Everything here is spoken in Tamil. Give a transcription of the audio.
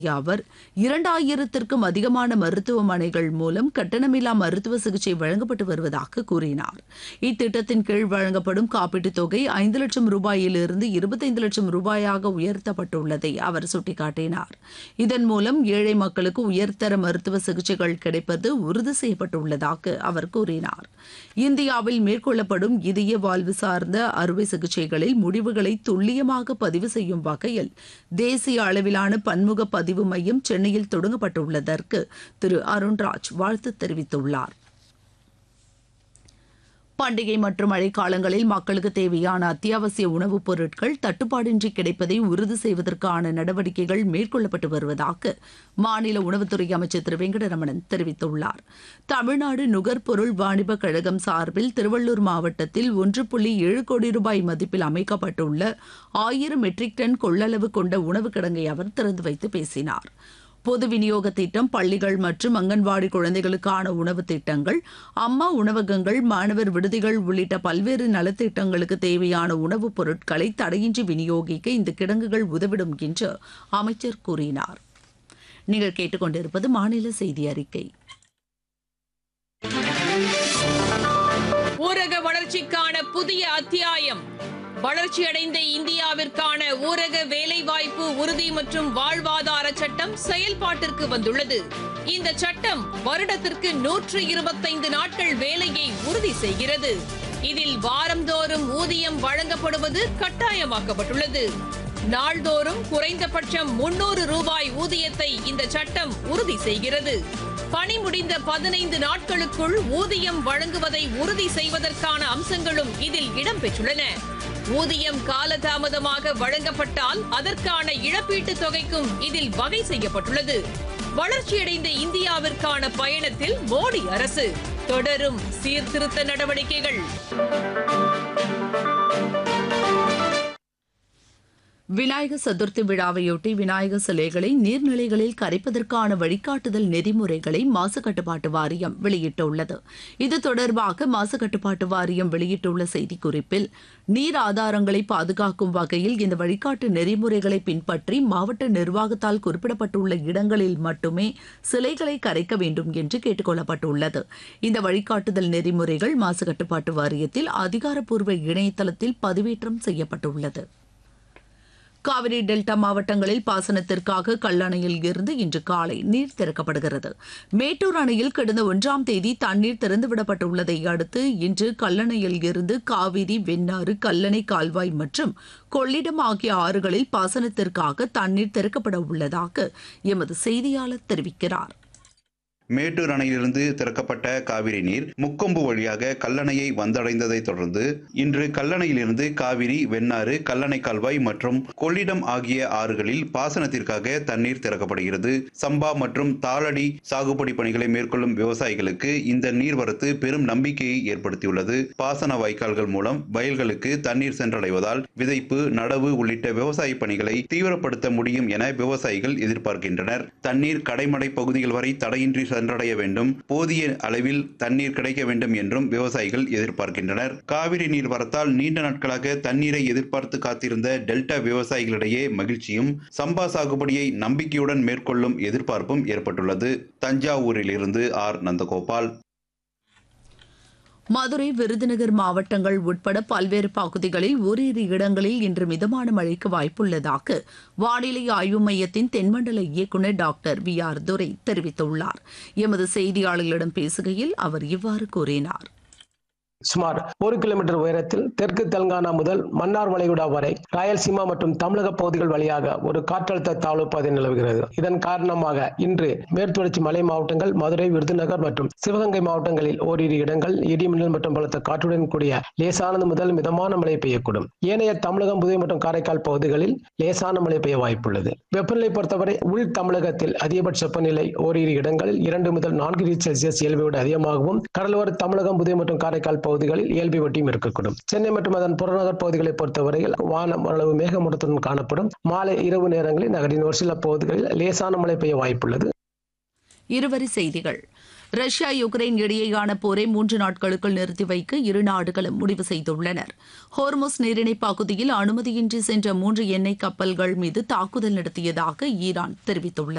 அவர் 2000த்திற்கும் அதிகமான மருத்துவமனைகள் மூலம் கட்டணமில்லா மருத்துவ சிகிச்சை வழங்கப்பட்டு வருவதாக கூறினார். இத்திட்டத்தின் கீழ் வழங்கப்படும் காப்பீட்டுத் தொகை 5 லட்சம் ரூபாயிலிருந்து 25 லட்சம் ரூபாயாக உயர்த்தப்பட்டுள்ளதை அவர் சுட்டிக்காட்டினார். இதன் மூலம் ஏழை மக்களுக்கு உயர்தர மருத்துவ சிகிச்சைகள் கிடைப்பது உறுதி செய்யப்பட்டுள்ளதாக அவர் கூறினார். இந்தியாவில் மேற்கொள்ளப்படும் இதய வாழ்வு சார்ந்த அறுவை சிகிச்சைகளில் முடிவுகளை துல்லியமாக பதிவு செய்யும் வகையில் தேசிய அளவிலான பன்முக பதிவு மையம் சென்னையில் தொடங்கப்பட்டுள்ளதற்கு திரு அருண்ராஜ் வாழ்த்து தெரிவித்துள்ளார். பண்டிகை மற்றும் மழைக்காலங்களில் மக்களுக்கு தேவையான அத்தியாவசிய உணவுப் பொருட்கள் தட்டுப்பாடின்றி கிடைப்பதை உறுதி செய்வதற்கான நடவடிக்கைகள் மேற்கொள்ளப்பட்டு வருவதாக மாநில உணவுத்துறை அமைச்சர் திரு வெங்கடரமணன் தெரிவித்துள்ளார். தமிழ்நாடு நுகர்பொருள் வாணிப கழகம் சார்பில் திருவள்ளூர் மாவட்டத்தில் 1.7 கோடி ரூபாய் மதிப்பில் அமைக்கப்பட்டுள்ள 1000 மெட்ரிக் டன் கொள்ளளவு கொண்ட உணவு கிடங்கை அவர் திறந்து வைத்து பேசினார். பொது விநியோக திட்டம், பள்ளிகள் மற்றும் அங்கன்வாடி குழந்தைகளுக்கான உணவு திட்டங்கள், அம்மா உணவகங்கள், மாணவர் விடுதிகள் உள்ளிட்ட பல்வேறு நலத்திட்டங்களுக்கு தேவையான உணவுப் பொருட்களை தடையின்றி விநியோகிக்க இந்த கிடங்குகள் உதவிடும் என்று அமைச்சர் கூறினார். நீங்கள் கேட்டுக்கொண்டிருப்பது மாநில செய்தி அறிக்கை. ஊரக வளர்ச்சிக்கான புதிய அத்தியாயம். வளர்ச்சியடைந்த இந்தியாவிற்கான ஊரக வேலைவாய்ப்பு உறுதி மற்றும் வாழ்வாதார சட்டம் செயல்பாட்டிற்கு வந்துள்ளது. இந்த சட்டம் வருடத்திற்கு 125 நாட்கள் வேலையை உறுதி செய்கிறது. இதில் வாரந்தோறும் ஊதியம் வழங்கப்படுவது கட்டாயமாக்கப்பட்டுள்ளது. நாள்தோறும் குறைந்தபட்சம் 300 ரூபாய் ஊதியத்தை இந்த சட்டம் உறுதி செய்கிறது. பணி முடிந்த 15 நாட்களுக்குள் ஊதியம் வழங்குவதை உறுதி செய்வதற்கான அம்சங்களும் இதில் இடம்பெற்றுள்ளன. ஊதியம் காலதாமதமாக வழங்கப்பட்டால் அதற்கான இழப்பீட்டுத் தொகைக்கும் இதில் வகை செய்யப்பட்டுள்ளது. வளர்ச்சியடைந்த இந்தியாவிற்கான பயணத்தில் மோடி அரசு தொடரும் சீர்திருத்த நடவடிக்கைகள். விநாயகர் சதுர்த்தி விழாவையொட்டி விநாயகர் சிலைகளை நீர்நிலைகளில் கரைப்பதற்கான வழிகாட்டுதல் நெறிமுறைகளை மாசு கட்டுப்பாட்டு வாரியம் வெளியிட்டுள்ளது. இது தொடர்பாக மாசு கட்டுப்பாட்டு வாரியம் வெளியிட்டுள்ள செய்திக்குறிப்பில், நீர் ஆதாரங்களை பாதுகாக்கும் வகையில் இந்த வழிகாட்டு நெறிமுறைகளை பின்பற்றி மாவட்ட நிர்வாகத்தால் குறிப்பிடப்பட்டுள்ள இடங்களில் மட்டுமே சிலைகளை கரைக்க வேண்டும் என்று கேட்டுக் கொள்ளப்பட்டுள்ளது. இந்த வழிகாட்டுதல் நெறிமுறைகள் மாசு கட்டுப்பாட்டு வாரியத்தில் அதிகாரப்பூர்வ இணையதளத்தில் பதிவேற்றம் செய்யப்பட்டுள்ளது. காவிரி டெல்டா மாவட்டங்களில் பாசனத்திற்காக கல்லணையில் இருந்து இன்று காலை நீர் திறக்கப்படுகிறது. மேட்டூர் அணையில் கடந்த 1ஆம் தேதி தண்ணீர் திறந்துவிடப்பட்டுள்ளதை அடுத்து இன்று கல்லணையில் இருந்து காவிரி, வெண்ணாறு, கல்லணை கால்வாய் மற்றும் கொள்ளிடம் ஆகிய ஆறுகளில் பாசனத்திற்காக தண்ணீர் திறக்கப்பட உள்ளதாக எமது செய்தியாளர் தெரிவிக்கிறார். மேட்டூர் அணையிலிருந்து திறக்கப்பட்ட காவிரி நீர் முக்கொம்பு வழியாக கல்லணையை வந்தடைந்ததை தொடர்ந்து இன்று கல்லணையிலிருந்து காவிரி, வெண்ணாறு, கல்லணை கால்வாய் மற்றும் கொள்ளிடம் ஆகிய ஆறுகளில் பாசனத்திற்காக தண்ணீர் திறக்கப்படுகிறது. சம்பா மற்றும் தாளடி சாகுபடி பணிகளை மேற்கொள்ளும் விவசாயிகளுக்கு இந்த நீர்வரத்து பெரும் நம்பிக்கையை ஏற்படுத்தியுள்ளது. பாசன வாய்க்கால்கள் மூலம் வயல்களுக்கு தண்ணீர் சென்றடைவதால் விதைப்பு, நடவு உள்ளிட்ட விவசாய பணிகளை தீவிரப்படுத்த முடியும் என விவசாயிகள் எதிர்பார்க்கின்றனர். தண்ணீர் கடைமடை பகுதிகள் வரை தடையின்றி சென்றடைய வேண்டும், போதிய அளவில் தண்ணீர் கிடைக்க வேண்டும் என்றும் விவசாயிகள் எதிர்பார்க்கின்றனர். காவிரி நீர் வரத்தால் நீண்ட நாட்களாக தண்ணீரை எதிர்பார்த்து காத்திருந்த டெல்டா விவசாயிகளிடையே மகிழ்ச்சியும், சம்பா சாகுபடியை நம்பிக்கையுடன் மேற்கொள்ளும் எதிர்பார்ப்பும் ஏற்பட்டுள்ளது. தஞ்சாவூரில் இருந்து ஆர். நந்தகோபால். மதுரை, விருதுநகர் மாவட்டங்கள் உட்பட பல்வேறு பகுதிகளில் ஓரிரு இடங்களில் இன்று மிதமான மழைக்கு வாய்ப்புள்ளதாக வானிலை ஆய்வு மையத்தின் தென்மண்டல இயக்குநர் டாக்டர் வி.ஆர். துரை தெரிவித்துள்ளார். எமது செய்தியாளர்களிடம் பேசுகையில் அவர் இவ்வாறு கூறினார். சுமார் 1 கிலோமீட்டர் உயரத்தில் தெற்கு தெலுங்கானா முதல் மன்னார் வளைகுடா வரை ராயல்சீமா மற்றும் தமிழக பகுதிகள் வழியாக ஒரு காற்றழுத்த தாழ்வு பாதை நிலவுகிறது. இதன் காரணமாக இன்று மேற்குத்தொடர்ச்சி மலை மாவட்டங்கள், மதுரை, விருதுநகர் மற்றும் சிவகங்கை மாவட்டங்களில் ஓரிரு இடங்கள் இடிமின்னல் மற்றும் பலத்த காற்றுடன் கூடிய லேசானது முதல் மிதமான மழை பெய்யக்கூடும். ஏனைய தமிழகம், புதுவை மற்றும் காரைக்கால் பகுதிகளில் லேசான மழை பெய்ய வாய்ப்புள்ளது. வெப்பநிலை பொறுத்தவரை உள் தமிழகத்தில் அதிகபட்ச வெப்பநிலை ஓரிரு இடங்களில் 2 முதல் 4 டிகிரி செல்சியஸ் இயல்பை விட அதிகமாகவும், கடலோர தமிழகம், புதுவை மற்றும் காரைக்கால் பகுதிகளில் இயல்பை ஒட்டியும் இருக்கக்கூடும். சென்னை மற்றும் அதன் புறநகர் பகுதிகளை பொறுத்தவரையில் வானம் ஓரளவு மேகமூட்டத்துடன் காணப்படும். மாலை, இரவு நேரங்களில் நகரின் ஒரு சில பகுதிகளில் லேசான மழை பெய்ய வாய்ப்புள்ளது. இருவரி செய்திகள். ரஷ்யா யுக்ரைன் இடையேயான போரை 3 நாட்களுக்குள் நிறுத்தி வைக்க இரு நாடுகளும் முடிவு செய்துள்ளனர். ஹோர்முஸ் நீரிணை பகுதியில் அனுமதியின்றி சென்ற 3 எண்ணெய் கப்பல்கள் மீது தாக்குதல் நடத்தியதாக ஈரான் தெரிவித்துள்ளது.